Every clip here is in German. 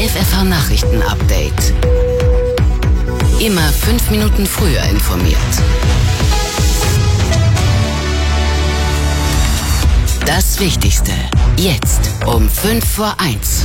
FFH Nachrichten-Update. Immer 5 Minuten früher informiert. Das Wichtigste jetzt um 1:05.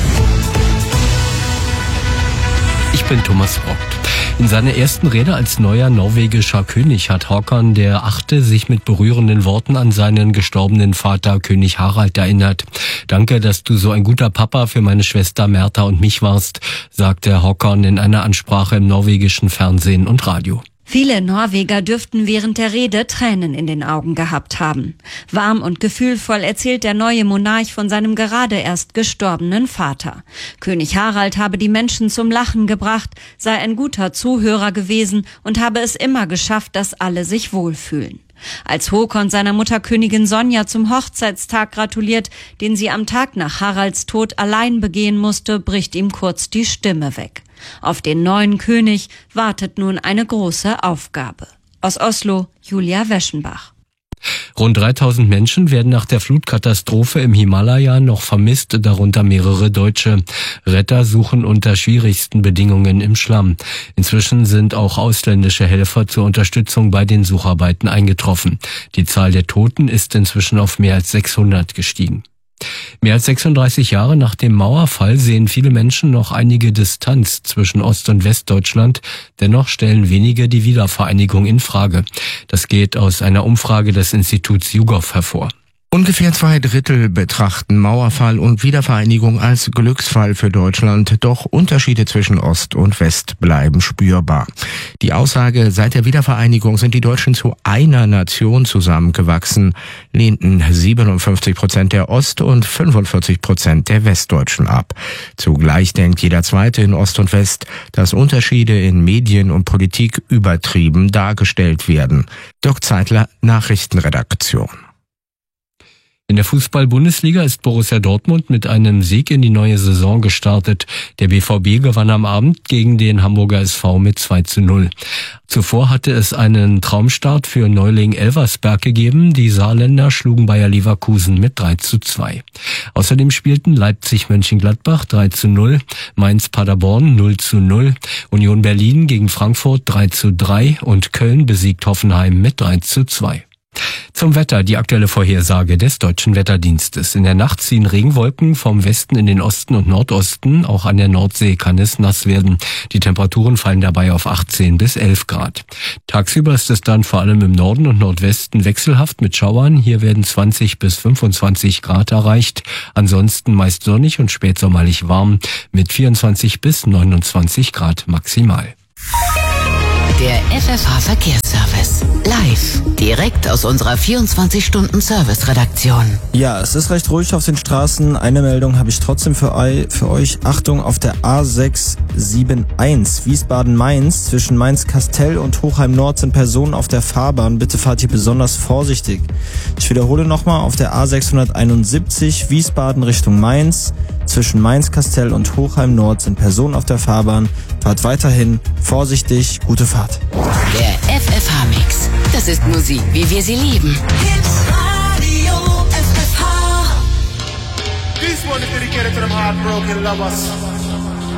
Ich bin Thomas Vogt. In seiner ersten Rede als neuer norwegischer König hat Håkon der Achte sich mit berührenden Worten an seinen gestorbenen Vater König Harald erinnert. Danke, dass du so ein guter Papa für meine Schwester Märtha und mich warst, sagte Håkon in einer Ansprache im norwegischen Fernsehen und Radio. Viele Norweger dürften während der Rede Tränen in den Augen gehabt haben. Warm und gefühlvoll erzählt der neue Monarch von seinem gerade erst gestorbenen Vater. König Harald habe die Menschen zum Lachen gebracht, sei ein guter Zuhörer gewesen und habe es immer geschafft, dass alle sich wohlfühlen. Als Håkon seiner Mutter Königin Sonja zum Hochzeitstag gratuliert, den sie am Tag nach Haralds Tod allein begehen musste, bricht ihm kurz die Stimme weg. Auf den neuen König wartet nun eine große Aufgabe. Aus Oslo, Julia Weschenbach. Rund 3000 Menschen werden nach der Flutkatastrophe im Himalaya noch vermisst, darunter mehrere Deutsche. Retter suchen unter schwierigsten Bedingungen im Schlamm. Inzwischen sind auch ausländische Helfer zur Unterstützung bei den Sucharbeiten eingetroffen. Die Zahl der Toten ist inzwischen auf mehr als 600 gestiegen. Mehr als 36 Jahre nach dem Mauerfall sehen viele Menschen noch einige Distanz zwischen Ost- und Westdeutschland. Dennoch stellen wenige die Wiedervereinigung in Frage. Das geht aus einer Umfrage des Instituts YouGov hervor. Ungefähr 2/3 betrachten Mauerfall und Wiedervereinigung als Glücksfall für Deutschland, doch Unterschiede zwischen Ost und West bleiben spürbar. Die Aussage, seit der Wiedervereinigung sind die Deutschen zu einer Nation zusammengewachsen, lehnten 57% der Ost- und 45% der Westdeutschen ab. Zugleich denkt jeder Zweite in Ost und West, dass Unterschiede in Medien und Politik übertrieben dargestellt werden. Dirk Zeitler, Nachrichtenredaktion. In der Fußball-Bundesliga ist Borussia Dortmund mit einem Sieg in die neue Saison gestartet. Der BVB gewann am Abend gegen den Hamburger SV mit 2:0. Zuvor hatte es einen Traumstart für Neuling Elversberg gegeben. Die Saarländer schlugen Bayer Leverkusen mit 3:2. Außerdem spielten Leipzig-Mönchengladbach 3:0, Mainz-Paderborn 0:0, Union Berlin gegen Frankfurt 3:3 und Köln besiegt Hoffenheim mit 3:2. Zum Wetter, die aktuelle Vorhersage des Deutschen Wetterdienstes. In der Nacht ziehen Regenwolken vom Westen in den Osten und Nordosten. Auch an der Nordsee kann es nass werden. Die Temperaturen fallen dabei auf 18 bis 11 Grad. Tagsüber ist es dann vor allem im Norden und Nordwesten wechselhaft mit Schauern. Hier werden 20 bis 25 Grad erreicht. Ansonsten meist sonnig und spätsommerlich warm mit 24 bis 29 Grad maximal. Der FFH Verkehrsservice. Live. Direkt aus unserer 24-Stunden-Service-Redaktion. Ja, es ist recht ruhig auf den Straßen. Eine Meldung habe ich trotzdem für euch. Achtung, auf der A671 Wiesbaden-Mainz zwischen Mainz-Kastell und Hochheim-Nord sind Personen auf der Fahrbahn. Bitte fahrt hier besonders vorsichtig. Ich wiederhole nochmal, auf der A671 Wiesbaden Richtung Mainz zwischen Mainz-Kastell und Hochheim-Nord sind Personen auf der Fahrbahn. Fahrt weiterhin vorsichtig, gute Fahrt. Der FFH-Mix. Das ist Musik, wie wir sie lieben. Hits Radio FFH. This one is dedicated to them heartbroken lovers.